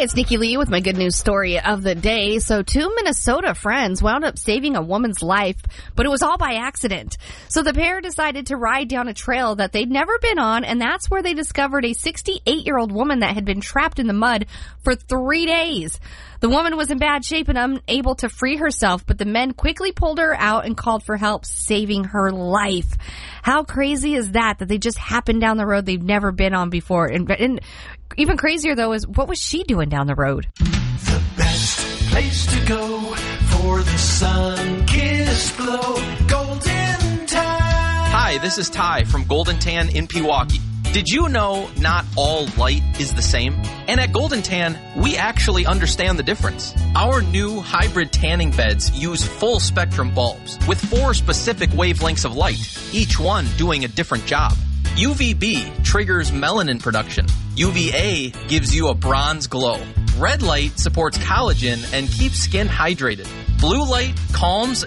it's Nikki Lee with my good news story of the day. So 2 Minnesota friends wound up saving a woman's life, but it was all by accident. So the pair decided to ride down a trail that they'd never been on, and that's where they discovered a 68-year-old woman that had been trapped in the mud for 3 days. The woman was in bad shape and unable to free herself, but the men quickly pulled her out and called for help, saving her life. How crazy is that they just happened down the road they've never been on before? And even crazier, though, is what was she doing down the road? The best place to go for the sun-kissed glow, Golden Tan. Hi, this is Ty from Golden Tan in Pewaukee. Did you know not all light is the same? And at Golden Tan, we actually understand the difference. Our new hybrid tanning beds use full spectrum bulbs with 4 specific wavelengths of light, each one doing a different job. UVB triggers melanin production. UVA gives you a bronze glow. Red light supports collagen and keeps skin hydrated. Blue light calms